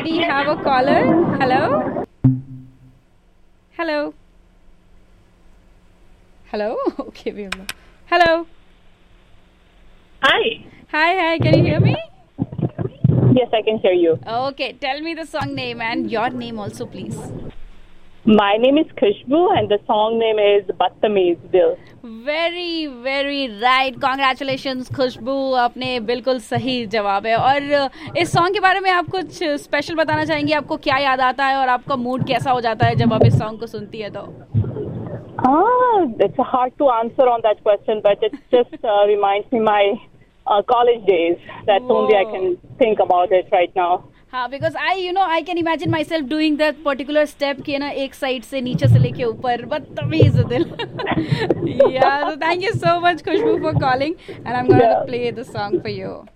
we have a caller. Hello? Hello? Hello? Okay, we have Hello? Hi. Hi, can you hear me? Yes, I can hear you. Okay, tell me the song name and your name also, please. My name is Khushbu and the song name is Badtameez Dil. Very very right, congratulations खुशबू, आपने बिल्कुल सही जवाब है। और इस song के बारे में आप कुछ स्पेशल बताना चाहेंगी? आपको क्या याद आता है और आपका मूड कैसा हो जाता है जब आप इस सॉन्ग को सुनती है तो? It's hard to answer on that question, but it just reminds me my college days. That's only I can think about it right now. हाँ, because I can imagine myself doing that particular step कि ना एक side से नीचे से लेके ऊपर, बदतमीज दिल. Yeah, so thank you so much Khushbu for calling and I'm going to play the song for you.